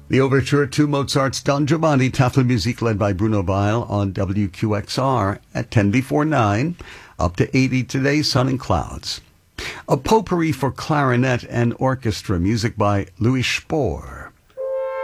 The overture to Mozart's Don Giovanni, Tafelmusik led by Bruno Weil on WQXR at 10 before 9, up to 80 today, sun and clouds. A potpourri for clarinet and orchestra, music by Louis Spohr.